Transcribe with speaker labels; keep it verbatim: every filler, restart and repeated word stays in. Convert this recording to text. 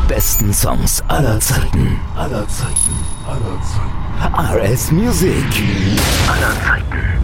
Speaker 1: besten Songs aller Zeiten. Aller Zeiten. Aller Zeiten. R S Music. Aller Zeiten.